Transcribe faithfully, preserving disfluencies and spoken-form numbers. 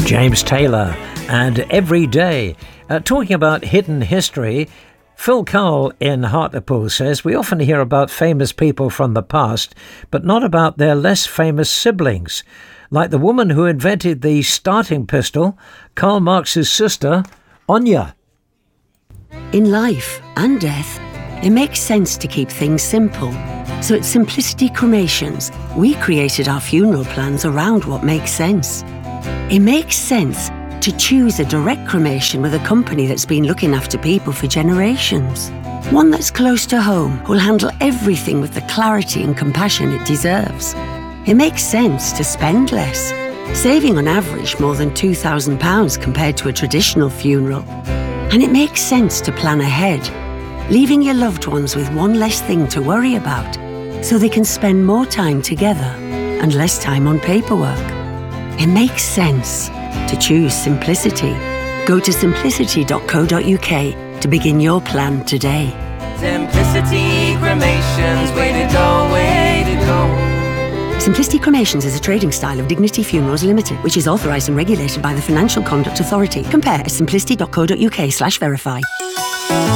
James Taylor and Every Day. Uh, talking about hidden history, Phil Cowell in Hartlepool says we often hear about famous people from the past, but not about their less famous siblings, like the woman who invented the starting pistol, Karl Marx's sister, Anya. In life and death, it makes sense to keep things simple. So at Simplicity Cremations, we created our funeral plans around what makes sense. It makes sense to choose a direct cremation with a company that's been looking after people for generations. One that's close to home, who'll handle everything with the clarity and compassion it deserves. It makes sense to spend less, saving on average more than two thousand pounds compared to a traditional funeral. And it makes sense to plan ahead, leaving your loved ones with one less thing to worry about, so they can spend more time together and less time on paperwork. It makes sense to choose simplicity. Go to simplicity dot co dot uk to begin your plan today. Simplicity Cremations, way to go, way to go. Simplicity Cremations is a trading style of Dignity Funerals Limited, which is authorised and regulated by the Financial Conduct Authority. Compare at simplicity dot co dot uk slash verify.